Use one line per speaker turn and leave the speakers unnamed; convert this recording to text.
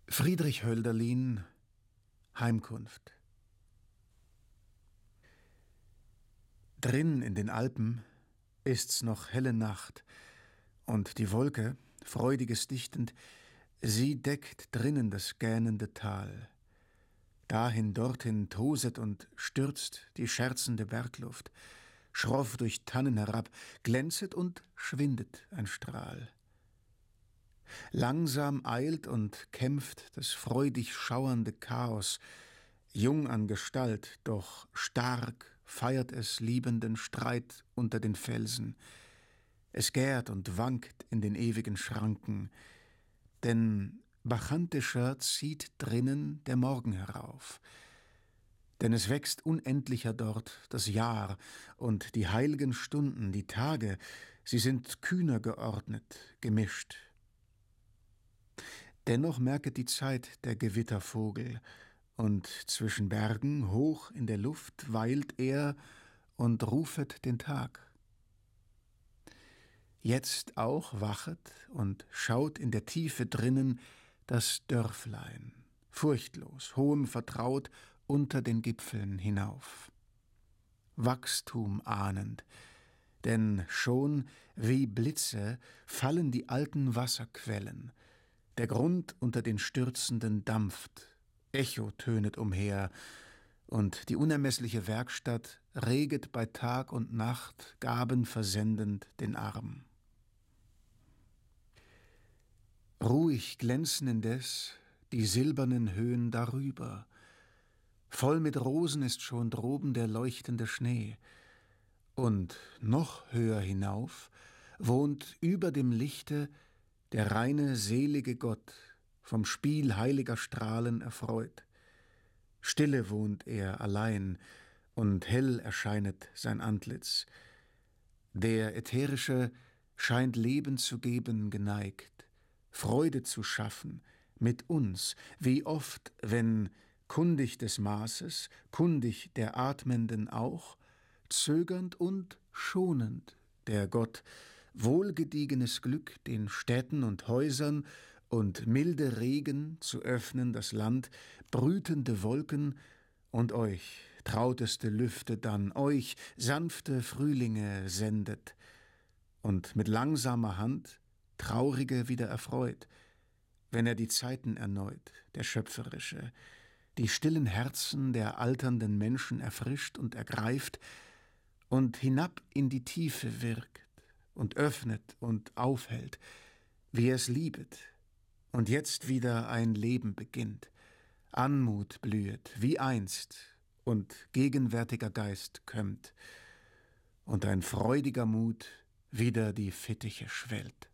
Friedrich Hölderlin, Heimkunft. Drin in den Alpen ist's noch helle Nacht, und die Wolke, freudiges dichtend, sie deckt drinnen das gähnende Tal. Dahin, dorthin toset und stürzt die scherzende Bergluft, schroff durch Tannen herab, glänzet und schwindet ein Strahl. Langsam eilt und kämpft das freudig schauernde Chaos, jung an Gestalt, doch stark feiert es liebenden Streit unter den Felsen. Es gärt und wankt in den ewigen Schranken, denn bacchantischer zieht drinnen der Morgen herauf. Denn es wächst unendlicher dort das Jahr, und die heiligen Stunden, die Tage, sie sind kühner geordnet, gemischt. Dennoch merket die Zeit der Gewittervogel, und zwischen Bergen hoch in der Luft weilt er und rufet den Tag. Jetzt auch wachet und schaut in der Tiefe drinnen das Dörflein, furchtlos, hohem vertraut, unter den Gipfeln hinauf. Wachstum ahnend, denn schon wie Blitze fallen die alten Wasserquellen, der Grund unter den Stürzenden dampft, Echo tönet umher, und die unermessliche Werkstatt reget bei Tag und Nacht Gaben versendend den Arm. Ruhig glänzen indes die silbernen Höhen darüber, voll mit Rosen ist schon droben der leuchtende Schnee, und noch höher hinauf wohnt über dem Lichte der reine, selige Gott, vom Spiel heiliger Strahlen erfreut. Stille wohnt er allein, und hell erscheinet sein Antlitz. Der Ätherische scheint Leben zu geben geneigt, Freude zu schaffen mit uns, wie oft, wenn, kundig des Maßes, kundig der Atmenden auch, zögernd und schonend der Gott wohlgediegenes Glück den Städten und Häusern und milde Regen zu öffnen das Land, brütende Wolken und euch, trauteste Lüfte dann, euch, sanfte Frühlinge sendet und mit langsamer Hand Traurige wieder erfreut, wenn er die Zeiten erneut, der Schöpferische, die stillen Herzen der alternden Menschen erfrischt und ergreift und hinab in die Tiefe wirkt und öffnet und aufhält, wie er es liebet, und jetzt wieder ein Leben beginnt, Anmut blühet, wie einst, und gegenwärtiger Geist kömmt, und ein freudiger Mut wieder die Fittiche schwellt.